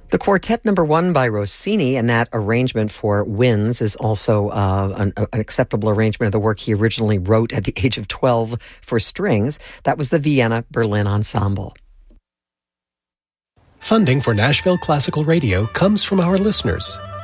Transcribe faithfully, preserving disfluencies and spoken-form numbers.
The Quartet Number One by Rossini, and that arrangement for winds is also uh, an, an acceptable arrangement of the work he originally wrote at the age of twelve for strings. That was the Vienna Berlin Ensemble. Funding for Nashville Classical Radio comes from our listeners.